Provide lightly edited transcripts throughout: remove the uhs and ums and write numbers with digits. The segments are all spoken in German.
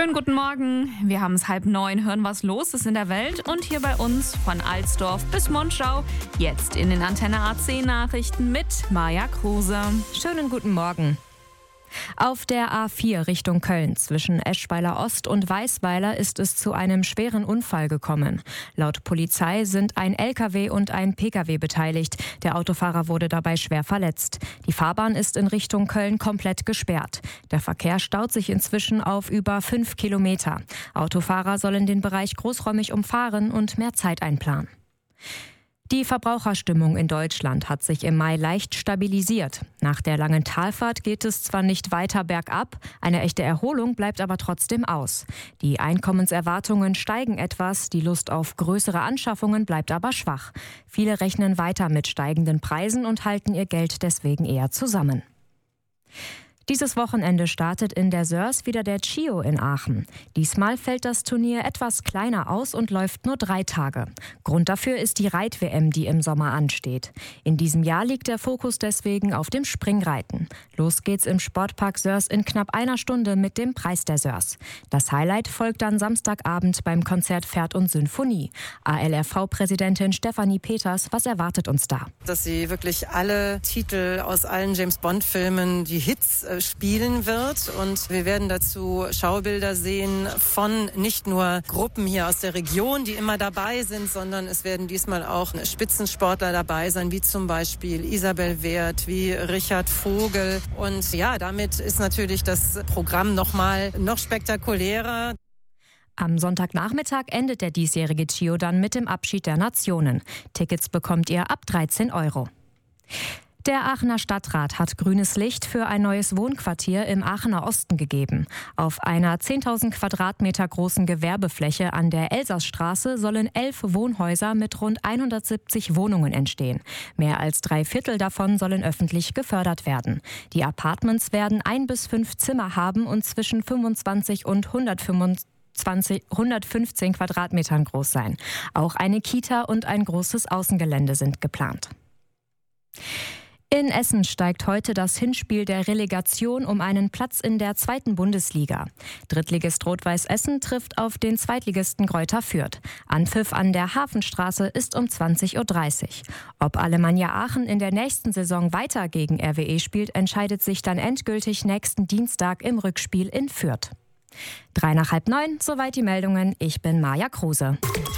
Schönen guten Morgen. Wir haben es 8:30, hören, was los ist in der Welt. Und hier bei uns von Alsdorf bis Monschau. Jetzt in den Antenne AC Nachrichten mit Maja Kruse. Schönen guten Morgen. Auf der A4 Richtung Köln zwischen Eschweiler Ost und Weißweiler ist es zu einem schweren Unfall gekommen. Laut Polizei sind ein LKW und ein PKW beteiligt. Der Autofahrer wurde dabei schwer verletzt. Die Fahrbahn ist in Richtung Köln komplett gesperrt. Der Verkehr staut sich inzwischen auf über 5 Kilometer. Autofahrer sollen den Bereich großräumig umfahren und mehr Zeit einplanen. Die Verbraucherstimmung in Deutschland hat sich im Mai leicht stabilisiert. Nach der langen Talfahrt geht es zwar nicht weiter bergab, eine echte Erholung bleibt aber trotzdem aus. Die Einkommenserwartungen steigen etwas, die Lust auf größere Anschaffungen bleibt aber schwach. Viele rechnen weiter mit steigenden Preisen und halten ihr Geld deswegen eher zusammen. Dieses Wochenende startet in der Sörs wieder der CHIO in Aachen. Diesmal fällt das Turnier etwas kleiner aus und läuft nur 3 Tage. Grund dafür ist die Reit-WM, die im Sommer ansteht. In diesem Jahr liegt der Fokus deswegen auf dem Springreiten. Los geht's im Sportpark Sörs in knapp einer Stunde mit dem Preis der Sörs. Das Highlight folgt dann Samstagabend beim Konzert Pferd und Symphonie. ALRV-Präsidentin Stefanie Peters, was erwartet uns da? Dass sie wirklich alle Titel aus allen James-Bond-Filmen, die Hits spielen wird, und wir werden dazu Schaubilder sehen von nicht nur Gruppen hier aus der Region, die immer dabei sind, sondern es werden diesmal auch Spitzensportler dabei sein, wie zum Beispiel Isabel Wert, wie Richard Vogel, und ja, damit ist natürlich das Programm noch spektakulärer. Am Sonntagnachmittag endet der diesjährige CHIO dann mit dem Abschied der Nationen. Tickets bekommt ihr ab 13 €. Der Aachener Stadtrat hat grünes Licht für ein neues Wohnquartier im Aachener Osten gegeben. Auf einer 10.000 Quadratmeter großen Gewerbefläche an der Elsassstraße sollen 11 Wohnhäuser mit rund 170 Wohnungen entstehen. Mehr als 3/4 davon sollen öffentlich gefördert werden. Die Apartments werden 1 bis 5 Zimmer haben und zwischen 25 und 115 Quadratmetern groß sein. Auch eine Kita und ein großes Außengelände sind geplant. In Essen steigt heute das Hinspiel der Relegation um einen Platz in der 2. Bundesliga. Drittligist Rot-Weiß Essen trifft auf den Zweitligisten Greuther Fürth. Anpfiff an der Hafenstraße ist um 20:30 Uhr. Ob Alemannia Aachen in der nächsten Saison weiter gegen RWE spielt, entscheidet sich dann endgültig nächsten Dienstag im Rückspiel in Fürth. 8:45, soweit die Meldungen. Ich bin Maja Kruse.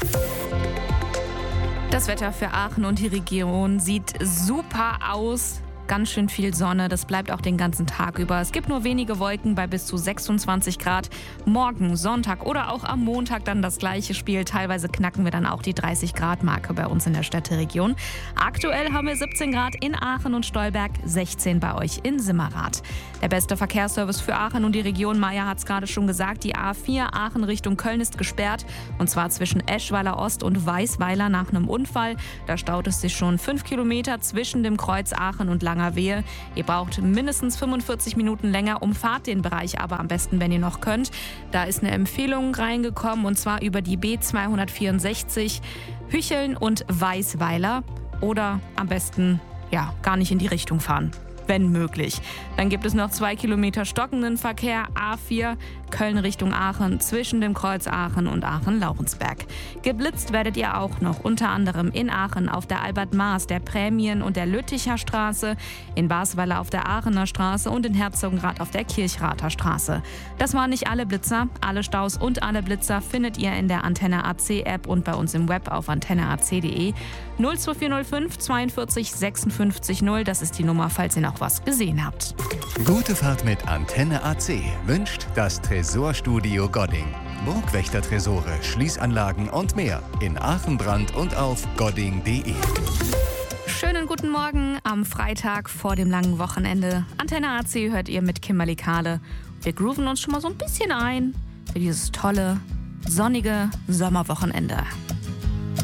Das Wetter für Aachen und die Region sieht super aus. Ganz schön viel Sonne, das bleibt auch den ganzen Tag über. Es gibt nur wenige Wolken bei bis zu 26 Grad. Morgen, Sonntag oder auch am Montag dann das gleiche Spiel. Teilweise knacken wir dann auch die 30-Grad-Marke bei uns in der Städteregion. Aktuell haben wir 17 Grad in Aachen und Stolberg, 16 bei euch in Simmerath. Der beste Verkehrsservice für Aachen und die Region, Maja hat es gerade schon gesagt, die A4 Aachen Richtung Köln ist gesperrt. Und zwar zwischen Eschweiler Ost und Weißweiler nach einem Unfall. Da staut es sich schon 5 Kilometer zwischen dem Kreuz Aachen und Langerwehe. Ihr braucht mindestens 45 Minuten länger, umfahrt den Bereich aber am besten, wenn ihr noch könnt. Da ist eine Empfehlung reingekommen, und zwar über die B264 Hücheln und Weißweiler, oder am besten gar nicht in die Richtung fahren, wenn möglich. Dann gibt es noch 2 Kilometer stockenden Verkehr, A4 Köln Richtung Aachen zwischen dem Kreuz Aachen und Aachen-Laurensberg. Geblitzt werdet ihr auch noch, unter anderem in Aachen auf der Albert-Maas, der Prämien- und der Lütticher Straße, in Basweiler auf der Aachener Straße und in Herzogenrath auf der Kirchrather Straße. Das waren nicht alle Blitzer. Alle Staus und alle Blitzer findet ihr in der Antenne AC App und bei uns im Web auf antenneac.de. 02405 42 56 0, das ist die Nummer, falls ihr noch was gesehen habt. Gute Fahrt mit Antenne AC wünscht das Tresorstudio Godding. Burgwächter-Tresore, Schließanlagen und mehr in Aachen-Brand und auf godding.de. Schönen guten Morgen am Freitag vor dem langen Wochenende. Antenne AC hört ihr mit Kimberly Kahle. Wir grooven uns schon mal so ein bisschen ein für dieses tolle, sonnige Sommerwochenende.